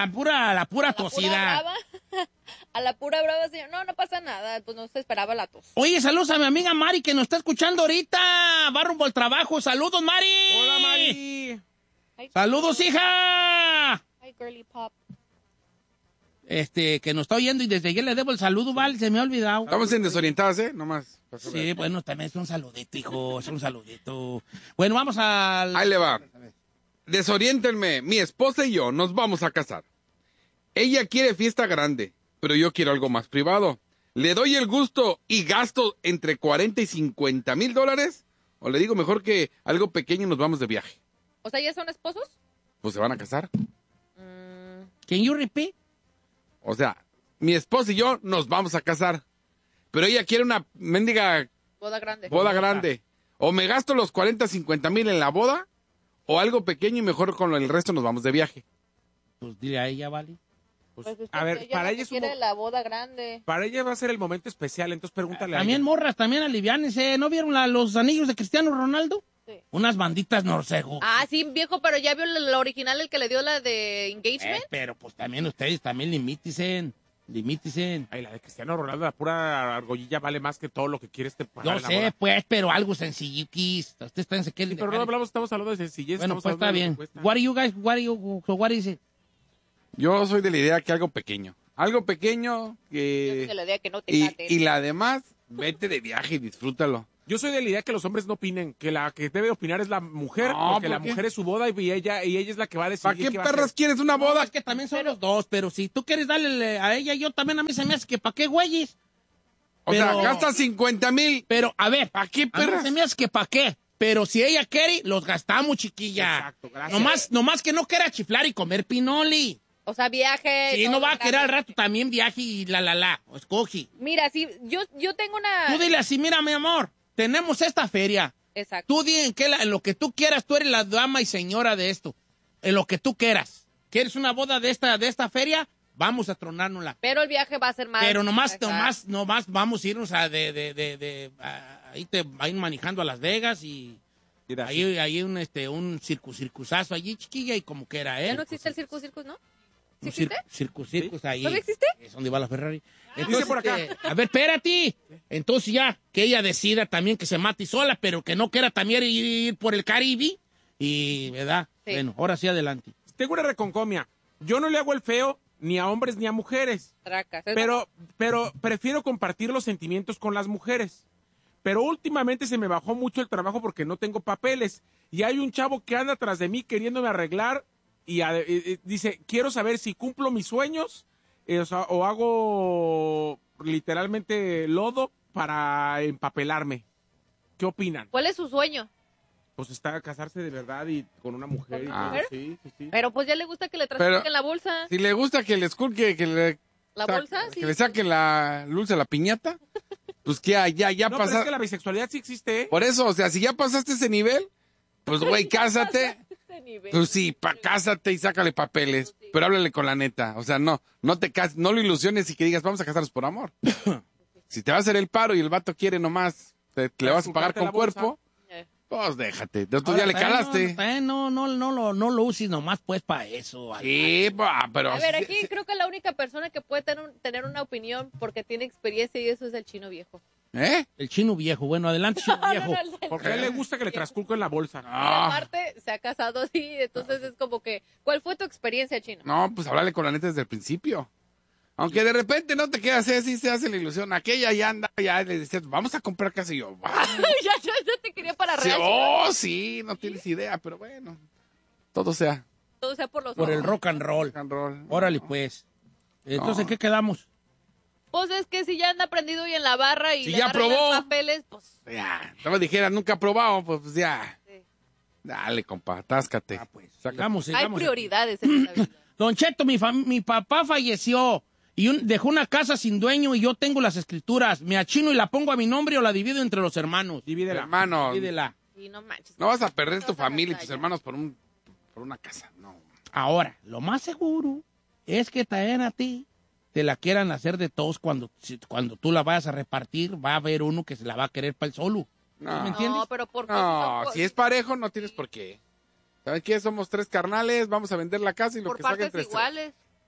a la pura tosida. A la pura brava, señor. No, no pasa nada, pues no se esperaba la tos. Oye, saludos a mi amiga Mari que nos está escuchando ahorita. Va rumbo al trabajo. Saludos, Mari. Hola, Mari. Saludos, hija. Hi, girly pop. Que nos está oyendo y desde ayer le debo el saludo, ¿vale? Se me ha olvidado. Estamos en desorientadas, ¿eh? Nomás. Sí, bueno, también es un saludito, hijo. Es un saludito. Bueno, vamos al... Ahí le va. Desoriéntenme. Mi esposa y yo nos vamos a casar. Ella quiere fiesta grande, pero yo quiero algo más privado. ¿Le doy el gusto y gasto entre 40 y 50 mil dólares? ¿O le digo mejor que algo pequeño y nos vamos de viaje? O sea, ¿ya son esposos? Pues se van a casar. Can you repeat? O sea, mi esposa y yo nos vamos a casar. Pero ella quiere una mendiga Boda grande. boda grande. O me gasto los 40, 50 mil en la boda, o algo pequeño y mejor con el resto nos vamos de viaje. Pues dile a ella, ¿vale? Pues usted, A ver, para ella es un quiere la boda grande. Para ella va a ser el momento especial, entonces pregúntale a También ella. morras, también aliviánense. ¿No vieron los anillos de Cristiano Ronaldo? Sí. Unas banditas norsego. Ah, sí, viejo, pero ya vio el original, el que le dio la de engagement. Pero pues también ustedes también limítense. Ay, la de Cristiano Ronaldo, la pura argollilla vale más que todo lo que quiere pagar Yo en la sé, boda. pues, pero algo sencilliquis. Ustedes pensando que... Sí, pero no hablamos, estamos hablando de sencillez. Bueno, estamos pues está hablando de lo bien. que cuesta. What are you guys, what is it? Yo soy de la idea que algo pequeño. Algo pequeño que... Que le diga que no te Y caten. la demás, vete de viaje y disfrútalo. Yo soy de la idea que los hombres no opinen, que la que debe opinar es la mujer, No, porque ¿por la qué? mujer es su boda y ella es la que va a decidir ¿Para qué qué va a perras hacer. quieres una No, boda? es que también son los dos, pero si tú quieres darle a ella, yo también a mí se me hace que ¿para qué, güeyes? O sea, pero- gastas 50 mil. Pero, a ver, ¿Para qué a mí perras? se me hace que ¿para qué? Pero si ella quiere, los gastamos, chiquilla. Exacto, gracias. Nomás que no quiera chiflar y comer pinoli. O sea, viaje. Sí, todo no va a grande. querer al rato también viaje y o escoge. Mira, sí, yo tengo una... Tú dile así, mira, mi amor, tenemos esta feria. Exacto. Tú di en lo que tú quieras, tú eres la dama y señora de esto. En lo que tú quieras. ¿Quieres una boda de esta feria? Vamos a tronárnosla. Pero el viaje va a ser más... Pero nomás Exacto. vamos a irnos ahí te va a ir manejando a Las Vegas y Mira, ahí un circusazo allí, chiquilla, y como que era, ¿Ya no existe el circus, ¿no? ¿Sí Un existe? circus ahí. ¿Todavía existe? Es donde va la Ferrari. Dice por acá. A ver, espérate. Entonces ya, que ella decida también que se mate sola, pero que no quiera también ir por el Caribe. Y, ¿verdad? Sí. Bueno, ahora sí, adelante. tengo una reconcomia. Yo no le hago el feo ni a hombres ni a mujeres. Tracas. Pero prefiero compartir los sentimientos con las mujeres. Pero últimamente se me bajó mucho el trabajo porque no tengo papeles. Y hay un chavo que anda tras de mí queriéndome arreglar y dice, quiero saber si cumplo mis sueños o hago literalmente lodo para empapelarme. ¿Qué opinan? ¿Cuál es su sueño? Pues está casarse de verdad y con una mujer. ¿Con y una todo. mujer? Sí, sí, sí. Pero pues ya le gusta que le trasquen la bolsa. Si le gusta que le esculque, que le... ¿La bolsa? Sí. Que le saque la dulce a la piñata, pues que ya No, pero es pasaste. que la bisexualidad sí existe, ¿eh? Por eso, o sea, si ya pasaste ese nivel, pues güey, cásate. Este nivel. Pues sí, cásate y sácale papeles, pero háblale con la neta. O sea, no te cases, no lo ilusiones y que digas, vamos a casarnos por amor. Si te va a hacer el paro y el vato quiere nomás, le vas a pagar Esculcarte con la bolsa. cuerpo, Eh. pues déjate. Entonces ya le Ahora, calaste. No lo uses nomás pues para eso. Sí, pero... A ver, aquí sí, creo que la única persona que puede tener una opinión porque tiene experiencia y eso es el chino viejo. ¿Eh? El chino viejo. Bueno, adelante, chino viejo. Porque a él le gusta que le transculco en la bolsa. Y Ah, aparte se ha casado así, entonces es como que, ¿cuál fue tu experiencia, chino? no, pues háblale con la neta desde el principio. Aunque de repente no te quedas así, se hace la ilusión. Aquella ya anda, ya le decías, vamos a comprar casa y yo. "Ah". ya te quería para Sí, real. sí, no tienes idea, pero bueno. Todo sea Todo sea por los Por el ojos. rock and roll. rock and roll. Órale, pues. Entonces, No. ¿en qué quedamos? Pues es que si ya anda prendido y en la barra y Si le ya van a arreglar probó. papeles, pues Ya, no me dijeras, nunca he probado, pues ya. sí. Dale, compa, atáscate. Pues, Saca- sigamos. Hay prioridades en esta vida. Don Cheto, mi papá falleció y dejó una casa sin dueño y yo tengo las escrituras. Me achino y la pongo a mi nombre o la divido entre los hermanos. Divídela. Hermano, Dídela. Y no manches. no vas a perder No tu vas a familia y gastar tus ya. hermanos por una casa, no. Ahora, lo más seguro es que también a ti te la quieran hacer de todos cuando tú la vayas a repartir, va a haber uno que se la va a querer para el solo. No. ¿Me entiendes? No, pero por No, si es parejo, no tienes por qué. ¿Sabes qué? Somos 3 carnales, vamos a vender la casa y lo por que salga partes entre tres. iguales.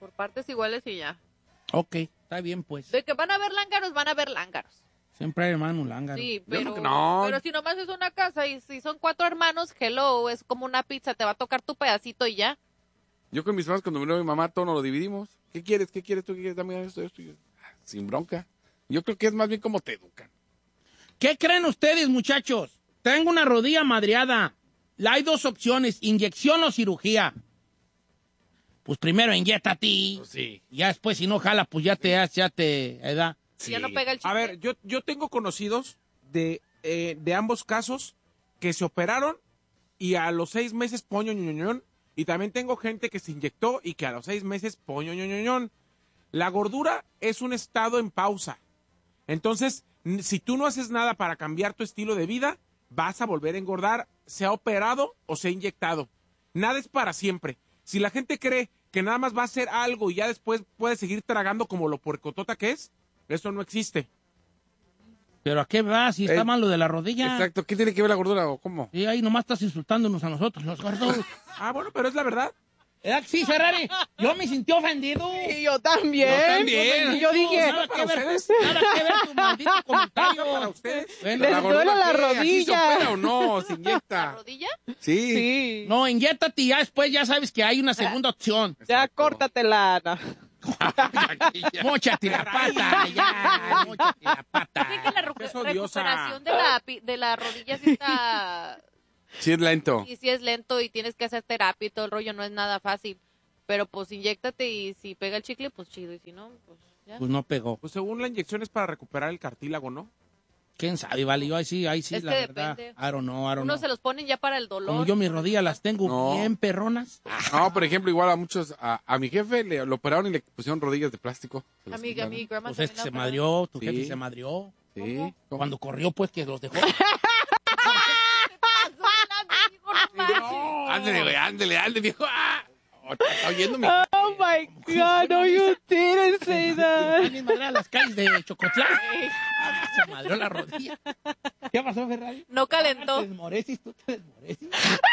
Por partes iguales y ya. Ok, está bien, pues. De que van a haber lángaros, van a haber lángaros. Siempre hay hermano lángaro. Sí, creo pero, que no. pero si nomás es una casa y si son 4 hermanos, hello, es como una pizza, te va a tocar tu pedacito y ya. Yo con mis hermanos, cuando murió mi mamá, todo nos lo dividimos. ¿Qué quieres? ¿Qué quieres tú? ¿Qué quieres? Dame esto, esto. Sin bronca. Yo creo que es más bien como te educan. ¿Qué creen ustedes, muchachos? Tengo una rodilla madreada. Hay 2 opciones, inyección o cirugía. Pues primero inyéctate. Pues sí. Ya después, si no jala, pues ya te da. Ya no pega el chicle. A ver, yo tengo conocidos de ambos casos que se operaron y a los 6 meses poño ñoñoñón. Y también tengo gente que se inyectó y que a los 6 meses poño ñoñoñón. La gordura es un estado en pausa. Entonces, si tú no haces nada para cambiar tu estilo de vida, vas a volver a engordar, sea operado o sea inyectado. Nada es para siempre. Si la gente cree que nada más va a hacer algo y ya después puede seguir tragando como lo puercotota que es, eso no existe. ¿Pero a qué va? Si está mal lo de la rodilla. Exacto. ¿Qué tiene que ver la gordura o cómo? Y ahí nomás estás insultándonos a nosotros, los gordos. Bueno, pero es la verdad. ¿Verdad que sí, Ferrari? Yo me sentí ofendido. Y yo también. Yo también. Y yo dije, Nada que ver, ustedes. nada que ver tu maldito comentario. Para ustedes. Bueno, Les duele la ¿qué? ¿Aquí se rodilla. opera o no? ¿Se ¿La inyecta? rodilla? Sí. sí. no, inyéctate y ya después ya sabes que hay una segunda opción. Ya Exacto. córtatela, Ana. Móchate la pata, ya, móchate la pata. Sí, que la Es odiosa. recuperación de la rodilla sí está... Sí, es lento. Y sí es lento y tienes que hacer terapia y todo el rollo, no es nada fácil. Pero pues inyéctate y si pega el chicle, pues chido. Y si no, pues ya. Pues no pegó. Pues según la inyección es para recuperar el cartílago, ¿no? ¿Quién sabe? Vale, yo ahí sí, Es la que verdad. depende. I don't know. Uno se los ponen ya para el dolor. Como yo mis rodillas las tengo No. bien perronas. No, por ejemplo, igual a muchos, a mi jefe lo operaron y le pusieron rodillas de plástico. Se las A mi quitaron. grandma Pues es que también se la madrió, tu Sí. jefe se madrió. Sí. ¿Cómo? Cuando corrió, pues que los dejó. Ándale, güey, ándale, viejo. ¡Ah! Oh, está oyendo mi... Oh my God, no, you didn't say that. Mis madres a las calles de Chocotlán. Se madrió la rodilla. ¿Qué pasó, Ferrari? No calentó. ¿Te desmoreces? ¿Tú te desmoreces?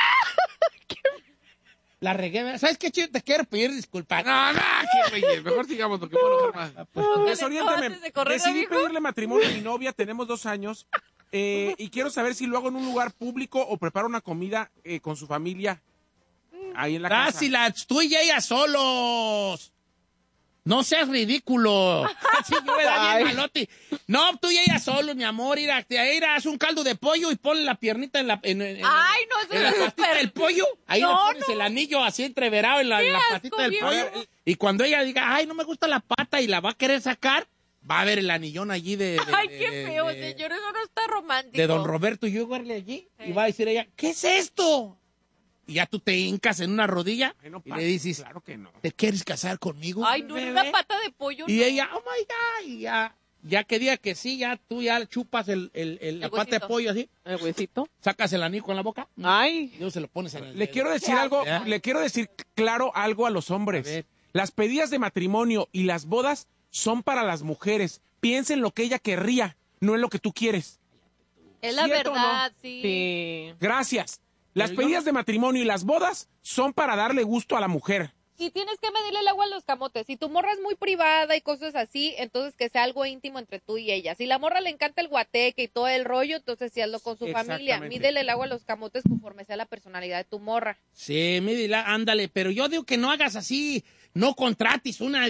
La regué, ¿verdad? ¿Sabes qué, chido? Te quiero pedir disculpas. No, qué güey. Mejor sigamos porque puedo enojar más. Pues, Desoriéntame. antes de correr, Decidí amigo. pedirle matrimonio a mi novia, tenemos 2 años, y quiero saber si lo hago en un lugar público o preparo una comida con su familia ahí en la casa. Dásila, tú y ella solos. No seas ridículo. Sí, yo me da bien Ay. malote. No, tú y ella solos, mi amor. Ir haz un caldo de pollo y ponle la piernita en la Ay, no, eso en la es patita súper... del pollo. Ahí No, le pones el anillo así entreverado en la patita del bien pollo. feo. Y cuando ella diga, ay, no me gusta la pata y la va a querer sacar, va a ver el anillón allí Ay, qué feo, señor, eso no está romántico. de don Roberto Yugarle allí. Y va a decir ella, ¿qué es esto? Y ya tú te hincas en una rodilla Ay, no y pasa, le dices, claro que no. ¿te quieres casar conmigo? Ay, no, bebé? una pata de pollo, Y no. ella, oh my God, y ya que diga que sí, ya tú ya chupas la pata de huesito. pollo así, El huesito. sacas el anillo con la boca, Ay. y luego se lo pones en el Le dedo. quiero decir algo, ¿Eh? le quiero decir claro algo a los A hombres. ver. Las pedidas de matrimonio y las bodas son para las mujeres. Piensa en lo que ella querría, no en lo que tú quieres. Es la ¿Cierto o no? verdad, sí. Sí. Gracias. Las Pero yo pedidas de matrimonio y las bodas son para darle gusto a la mujer. Y tienes que medirle el agua a los camotes. Si tu morra es muy privada y cosas así, entonces que sea algo íntimo entre tú y ella. Si la morra le encanta el guateque y todo el rollo, entonces sí hazlo con su familia. Exactamente. Mídele el agua a los camotes conforme sea la personalidad de tu morra. Sí, mídela, ándale, pero yo digo que no hagas así, no contrates una,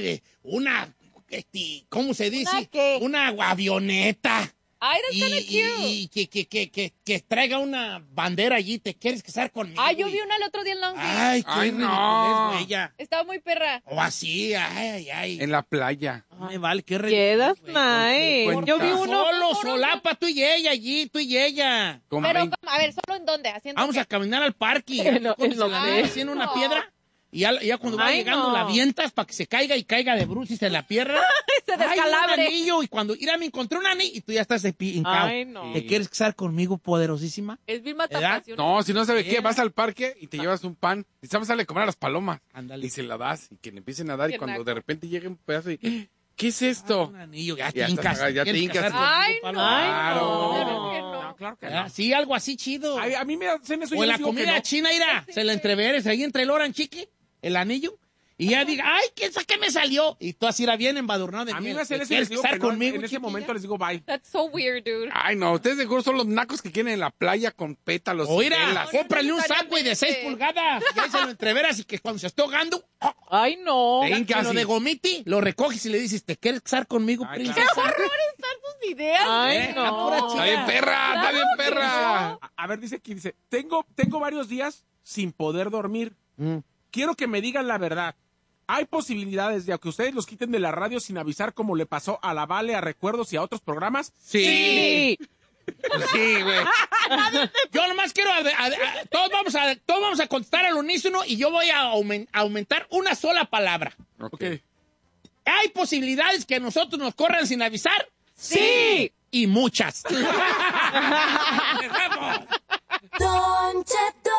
¿cómo se dice? ¿Una qué? Una avioneta. Ay, that's kinda cute. Que traiga una bandera allí, ¿te quieres casar conmigo? Ay, yo güey? vi una el otro día en Long Beach. Ay, qué Ay, ridiculez, no. güey, ella. Estaba muy perra. O así, ay. En la playa. No me vale, qué Yeah, that's ridículo, güey. nice. Yo vi cuenta? uno. Solo, solapa, tú y ella allí, tú y ella. Con Pero, 20. a ver, ¿solo en dónde? ¿Haciendo Vamos qué? a caminar al parque y En lo- cuando en lo se la que- avientas así en una No. piedra y ya cuando va Ay, llegando no. la avientas para que se caiga y caiga de bruces en la pierna. Se Ay, un descalabre. anillo y cuando mira me encontré un anillo y tú ya estás hincado. Ay, no. ¿Te quieres casar conmigo, poderosísima? Es bien ¿Verdad? matapasiones. No, si no sabe qué, Era. vas al parque y te llevas un pan y sabes darle a comer a las palomas. Ándale. Y se la das y que le empiecen a dar y Qué cuando naco. de repente llegue un pedazo y ¿qué es esto? Un anillo, ya Ya te estás hincas. acá, ya te ¿Quieres hincas. casar conmigo, Ay, no. Paloma? Claro. Claro que no. No, claro que ¿Verdad? no. Sí, algo así chido. A mí me hacen eso y O yo en la les digo que comida no. china, mira, se la entreveres ahí entre el oran chiqui, el anillo, y ya diga, ay, ¿qué me salió? Y tú así era bien embadurnado de A mí miel. me hacen eso y ¿Quieres les digo estar que no, conmigo, en ese chiquilla? momento les digo bye. That's so weird, dude. Ay, no, ustedes seguro son los nacos que quieren en la playa con pétalos. y Oiga, velas. cómprale un necesariamente. Subway de 6 pulgadas. Y ahí se lo entreveras y que cuando se esté ahogando, Ay, no. Ven, pero casi. de gomiti, lo recoges y le dices, ¿te quieres casar conmigo, Ay, princesa? claro. Están tus ideas. Ay, la pura no. Está bien, perra, está bien, perra. A ver, dice aquí, tengo varios días sin poder dormir. Quiero que me digan la verdad. ¿Hay posibilidades de que ustedes los quiten de la radio sin avisar como le pasó a la Vale, a Recuerdos y a otros programas? Sí. Sí, güey. Yo nomás quiero, todos vamos a contestar al unísono y yo voy a aumentar una sola palabra. Ok. ¿Hay posibilidades que nosotros nos corran sin avisar? Sí. Y muchas. ¡Empezamos! Don Cheto.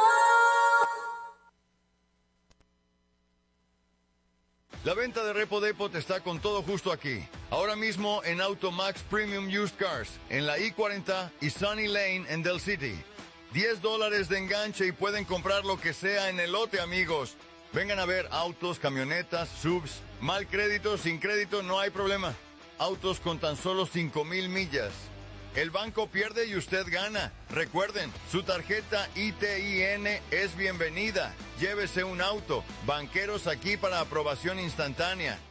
La venta de Repo Depot está con todo justo aquí. Ahora mismo en Automax Premium Used Cars, en la I-40 y Sunny Lane en Del City. $10 de enganche y pueden comprar lo que sea en el lote, amigos. Vengan a ver autos, camionetas, subs. Mal crédito, sin crédito, no hay problema. Autos con tan solo 5,000 millas. El banco pierde y usted gana. Recuerden, su tarjeta ITIN es bienvenida. Llévese un auto. Banqueros aquí para aprobación instantánea.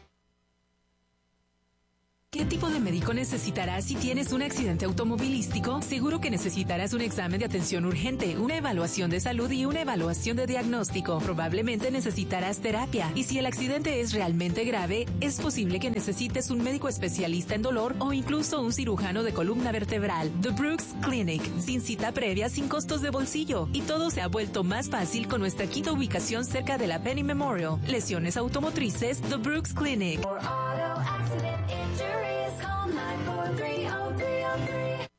¿Qué tipo de médico necesitarás si tienes un accidente automovilístico? Seguro que necesitarás un examen de atención urgente, una evaluación de salud y una evaluación de diagnóstico. Probablemente necesitarás terapia. Y si el accidente es realmente grave, es posible que necesites un médico especialista en dolor o incluso un cirujano de columna vertebral. The Brooks Clinic, sin cita previa, sin costos de bolsillo. Y todo se ha vuelto más fácil con nuestra quinta ubicación cerca de la Penny Memorial. Lesiones automotrices, The Brooks Clinic. For auto accident injuries, call 943-0303.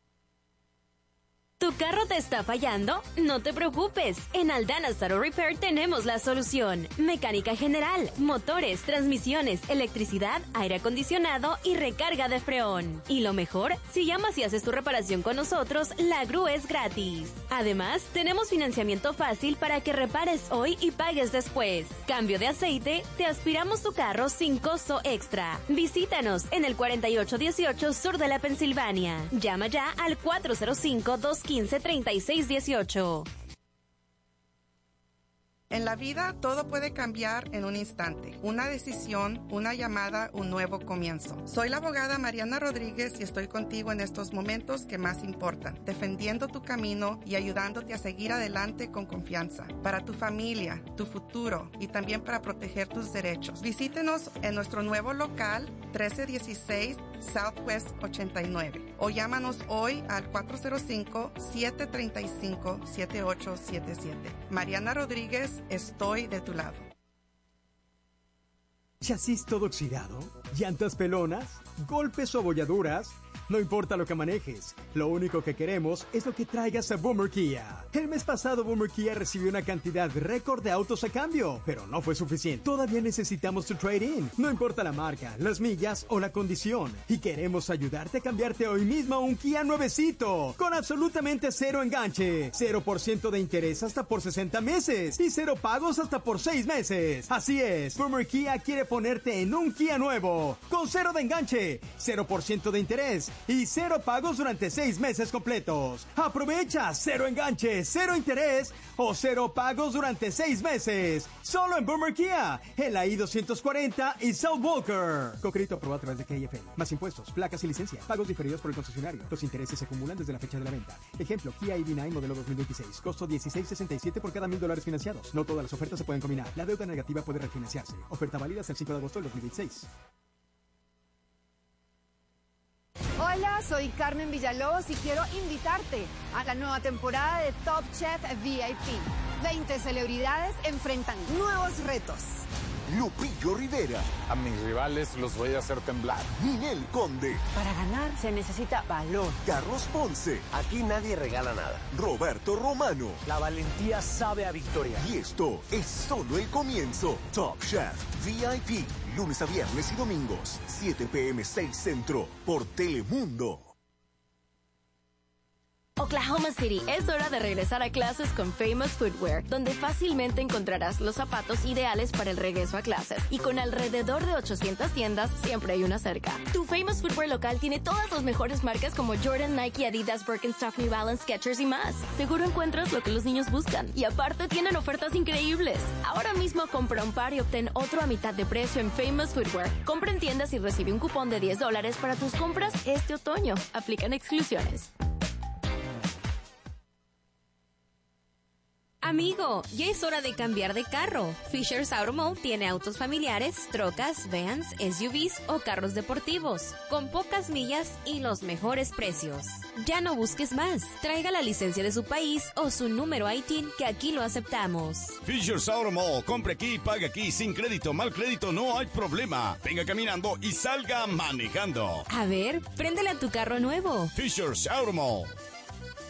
¿Tu carro te está fallando? No te preocupes. En Aldana Auto Repair tenemos la solución. Mecánica general, motores, transmisiones, electricidad, aire acondicionado y recarga de freón. Y lo mejor, si llamas y haces tu reparación con nosotros, la grúa es gratis. Además, tenemos financiamiento fácil para que repares hoy y pagues después. Cambio de aceite, te aspiramos tu carro sin costo extra. Visítanos en el 4818 sur de la Pensilvania. Llama ya al 405-215-3618. En la vida todo puede cambiar en un instante. Una decisión, una llamada, un nuevo comienzo. Soy la abogada Mariana Rodríguez y estoy contigo en estos momentos que más importan, defendiendo tu camino y ayudándote a seguir adelante con confianza. Para tu familia, tu futuro y también para proteger tus derechos. Visítenos en nuestro nuevo local 1316 Southwest 89 o llámanos hoy al 405-735-7877. Mariana Rodríguez, estoy de tu lado. ¿Chasis todo oxidado? ¿Llantas pelonas? ¿Golpes o abolladuras? No importa lo que manejes, lo único que queremos es lo que traigas a Boomer Kia. El mes pasado Boomer Kia recibió una cantidad récord de autos a cambio, pero no fue suficiente. Todavía necesitamos tu trade-in. No importa la marca, las millas o la condición. Y queremos ayudarte a cambiarte hoy mismo a un Kia nuevecito, con absolutamente cero enganche, 0% de interés hasta por 60 meses y 0 pagos hasta por 6 meses. Así es, Boomer Kia quiere ponerte en un Kia nuevo, con 0 de enganche, 0% de interés y 0 pagos durante 6 meses completos. Aprovecha 0 enganche, 0 interés o 0 pagos durante 6 meses. Solo en Boomer Kia, en la I-240 y South Walker. Con crédito aprobado a través de KFL. Más impuestos, placas y licencia. Pagos diferidos por el concesionario. Los intereses se acumulan desde la fecha de la venta. Ejemplo, Kia EV9 modelo 2026. Costo $16.67 por cada $1,000 financiados. No todas las ofertas se pueden combinar. La deuda negativa puede refinanciarse. Oferta válida hasta el 5 de agosto del 2026. Hola, soy Carmen Villalobos y quiero invitarte a la nueva temporada de Top Chef VIP. 20 celebridades enfrentan nuevos retos. Lupillo Rivera. A mis rivales los voy a hacer temblar. Ninel Conde. Para ganar se necesita valor. Carlos Ponce. Aquí nadie regala nada. Roberto Romano. La valentía sabe a victoria. Y esto es solo el comienzo. Top Chef VIP. Lunes a viernes y domingos. 7 p.m. 6 Centro. Por Telemundo. Oklahoma City, es hora de regresar a clases con Famous Footwear, donde fácilmente encontrarás los zapatos ideales para el regreso a clases. Y con alrededor de 800 tiendas, siempre hay una cerca. Tu Famous Footwear local tiene todas las mejores marcas como Jordan, Nike, Adidas, Birkenstock, New Balance, Skechers y más. Seguro encuentras lo que los niños buscan. Y aparte tienen ofertas increíbles. Ahora mismo compra un par y obtén otro a mitad de precio en Famous Footwear. Compra en tiendas y recibe un cupón de $10 para tus compras este otoño. Aplican exclusiones. Amigo, ya es hora de cambiar de carro. Fisher's Auto Mall tiene autos familiares, trocas, vans, SUVs o carros deportivos, con pocas millas y los mejores precios. Ya no busques más. Traiga la licencia de su país o su número ITIN, que aquí lo aceptamos. Fisher's Auto Mall. Compre aquí y pague aquí. Sin crédito, mal crédito, no hay problema. Venga caminando y salga manejando. A ver, préndele a tu carro nuevo. Fisher's Auto Mall.